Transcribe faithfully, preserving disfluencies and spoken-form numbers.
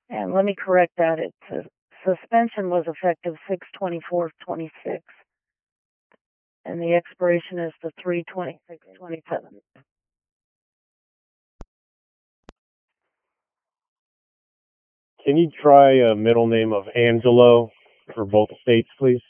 And let me correct that. It's uh, suspension was effective six twenty-four twenty-six, and the expiration is the three twenty-six twenty-seven. Can you try a middle name of Angelo for both states, please?